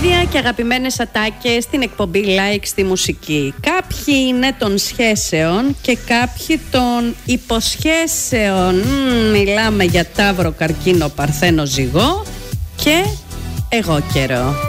Τραγούδια και αγαπημένες ατάκες στην εκπομπή Like στη μουσική. Κάποιοι είναι των σχέσεων και κάποιοι των υποσχέσεων. Μιλάμε για Ταύρο, Καρκίνο, Παρθένο, Ζυγό και εγώ καιρό.